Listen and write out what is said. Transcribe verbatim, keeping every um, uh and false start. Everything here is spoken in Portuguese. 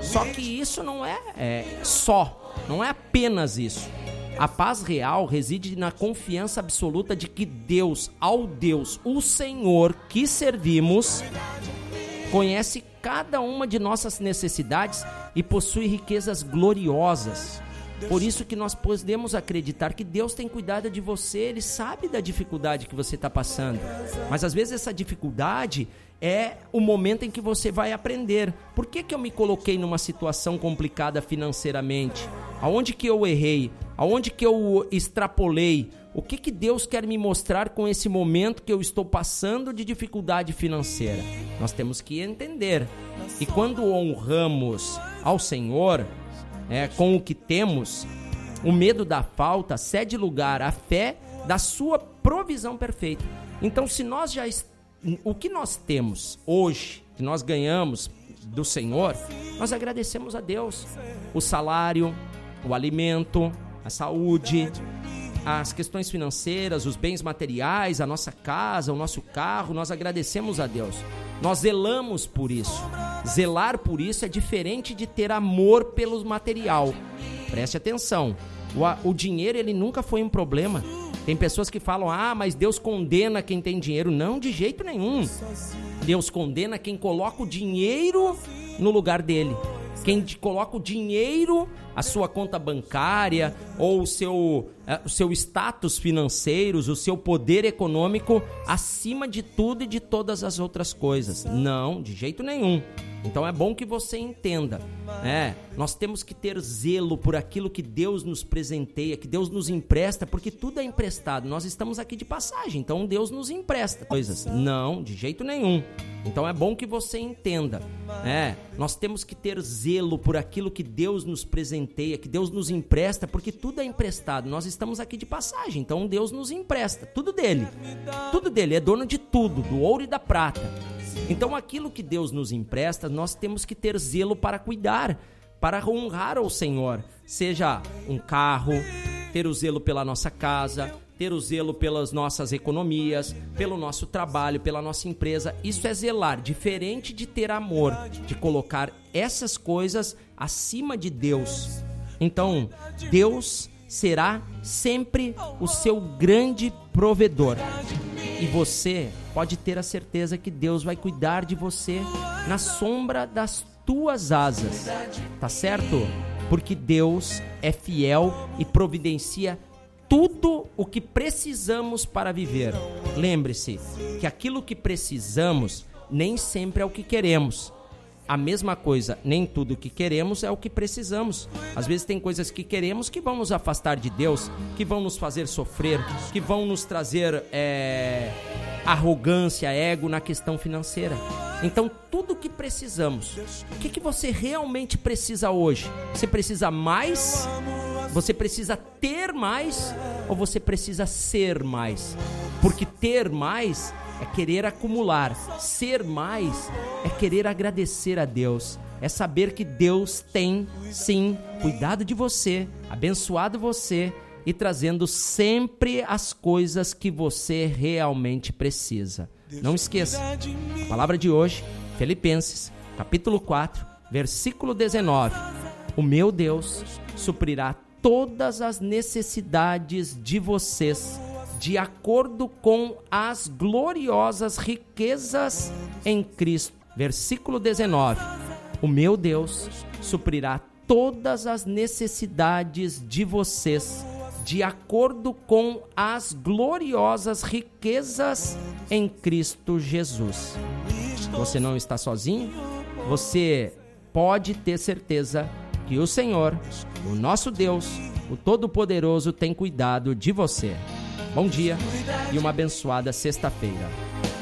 Só que isso não é, é só, não é apenas isso. A paz real reside na confiança absoluta de que Deus, ao Deus, o Senhor que servimos, conhece cada uma de nossas necessidades e possui riquezas gloriosas. Por isso que nós podemos acreditar que Deus tem cuidado de você, Ele sabe da dificuldade que você está passando. Mas às vezes essa dificuldade é o momento em que você vai aprender. Por que que eu me coloquei numa situação complicada financeiramente? Aonde que eu errei? Aonde que eu extrapolei? O que que Deus quer me mostrar com esse momento que eu estou passando de dificuldade financeira? Nós temos que entender. E quando honramos ao Senhor, é, com o que temos, o medo da falta cede lugar à fé da sua provisão perfeita. Então, se nós já est- o que nós temos hoje, que nós ganhamos do Senhor, nós agradecemos a Deus. O salário, o alimento, a saúde, as questões financeiras, os bens materiais, a nossa casa, o nosso carro, nós agradecemos a Deus. Nós zelamos por isso. Zelar por isso é diferente de ter amor pelo material. Preste atenção. O, o dinheiro, ele nunca foi um problema. Tem pessoas que falam, ah, mas Deus condena quem tem dinheiro. Não, de jeito nenhum. Deus condena quem coloca o dinheiro no lugar dele. Quem coloca o dinheiro, a sua conta bancária ou o seu, o seu status financeiro, o seu poder econômico acima de tudo e de todas as outras coisas. Não, de jeito nenhum. Então é bom que você entenda, né? Nós temos que ter zelo por aquilo que Deus nos presenteia, que Deus nos empresta, porque tudo é emprestado. Nós estamos aqui de passagem, então Deus nos empresta coisas. Não, de jeito nenhum. Então é bom que você entenda, né? Nós temos que ter zelo por aquilo que Deus nos presenteia, que Deus nos empresta, porque tudo é emprestado. Nós estamos aqui de passagem, então Deus nos empresta, tudo dele. Tudo dele, é dono de tudo, do ouro e da prata. Então aquilo que Deus nos empresta, nós temos que ter zelo para cuidar, para honrar ao Senhor. Seja um carro, ter o zelo pela nossa casa, ter o zelo pelas nossas economias, pelo nosso trabalho, pela nossa empresa. Isso é zelar, diferente de ter amor, de colocar essas coisas acima de Deus. Então, Deus será sempre o seu grande provedor. E você pode ter a certeza que Deus vai cuidar de você na sombra das tuas asas, tá certo? Porque Deus é fiel e providencia tudo o que precisamos para viver. Lembre-se que aquilo que precisamos nem sempre é o que queremos. A mesma coisa, nem tudo o que queremos é o que precisamos. Às vezes tem coisas que queremos que vão nos afastar de Deus, que vão nos fazer sofrer, que vão nos trazer é, arrogância, ego na questão financeira. Então, tudo o que precisamos. O que, que você realmente precisa hoje? Você precisa mais? Você precisa ter mais? Ou você precisa ser mais? Porque ter mais é querer acumular, ser mais é querer agradecer a Deus, é saber que Deus tem, sim, cuidado de você, abençoado você e trazendo sempre as coisas que você realmente precisa. Não esqueça, a palavra de hoje, Filipenses, capítulo quatro, versículo dezenove. O meu Deus suprirá todas as necessidades de vocês, de acordo com as gloriosas riquezas em Cristo. Versículo dezenove. O meu Deus suprirá todas as necessidades de vocês, de acordo com as gloriosas riquezas em Cristo Jesus. Você não está sozinho? Você pode ter certeza que o Senhor, o nosso Deus, o Todo-Poderoso, tem cuidado de você. Bom dia e uma abençoada sexta-feira.